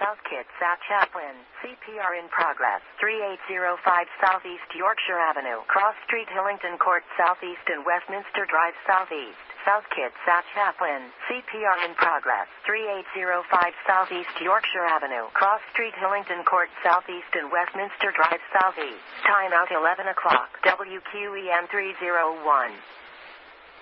South Kitsap Chaplain. CPR in progress. 3805 Southeast Yorkshire Avenue. Cross Street, Hillington Court Southeast and Westminster Drive Southeast. South Kitsap Chaplain. CPR in progress. 3805 Southeast Yorkshire Avenue. Cross Street, Hillington Court Southeast and Westminster Drive Southeast. Time out 11 o'clock. WQEM 301.